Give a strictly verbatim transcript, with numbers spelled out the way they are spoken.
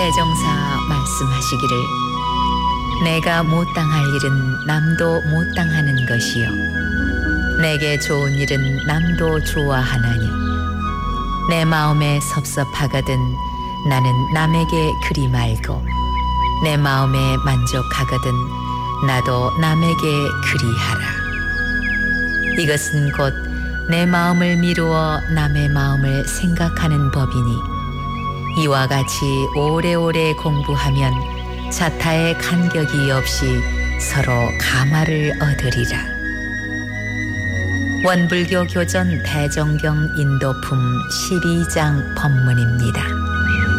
대종사 말씀하시기를 내가 못당할 일은 남도 못당하는 것이요 내게 좋은 일은 남도 좋아하나니 내 마음에 섭섭하거든 나는 남에게 그리 말고 내 마음에 만족하거든 나도 남에게 그리하라. 이것은 곧 내 마음을 미루어 남의 마음을 생각하는 법이니 이와 같이 오래오래 공부하면 자타의 간격이 없이 서로 감화를 얻으리라. 원불교 교전 대정경 인도품 십이 장 법문입니다.